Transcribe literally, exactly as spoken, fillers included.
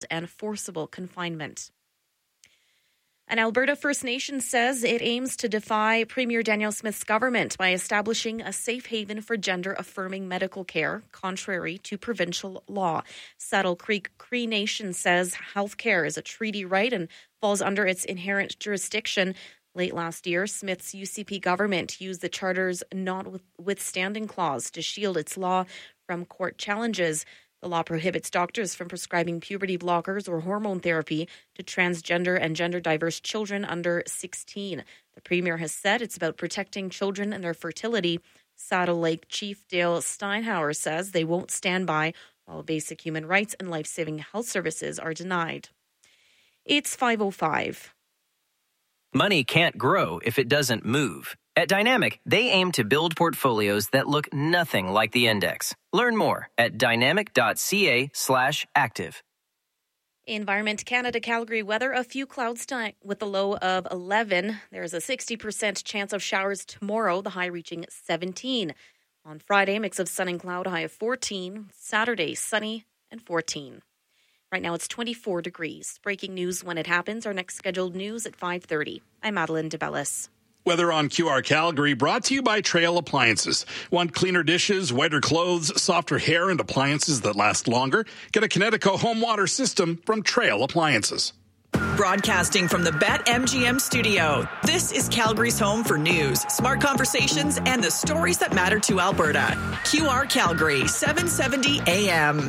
and forcible confinement. An Alberta First Nation says it aims to defy Premier Danielle Smith's government by establishing a safe haven for gender-affirming medical care, contrary to provincial law. Saddle Creek Cree Nation says health care is a treaty right and falls under its inherent jurisdiction. Late last year, Smith's U C P government used the Charter's notwithstanding clause to shield its law from court challenges. The law prohibits doctors from prescribing puberty blockers or hormone therapy to transgender and gender-diverse children under sixteen. The Premier has said it's about protecting children and their fertility. Saddle Lake Chief Dale Steinhauer says they won't stand by while basic human rights and life-saving health services are denied. It's five oh five. Money can't grow if it doesn't move. At Dynamic, they aim to build portfolios that look nothing like the index. Learn more at dynamic.ca slash active. Environment Canada Calgary weather, a few clouds tonight with a low of eleven. There's a sixty percent chance of showers tomorrow, the high reaching seventeen. On Friday, mix of sun and cloud, high of fourteen. Saturday, sunny and fourteen. Right now it's twenty-four degrees. Breaking news when it happens. Our next scheduled news at five thirty. I'm Madeline DeBellis. Weather on Q R Calgary brought to you by Trail Appliances. Want cleaner dishes, whiter clothes, softer hair, and appliances that last longer? Get a Kinetico home water system from Trail Appliances. Broadcasting from the BetMGM studio, this is Calgary's home for news, smart conversations, and the stories that matter to Alberta. Q R Calgary, seven seventy A M.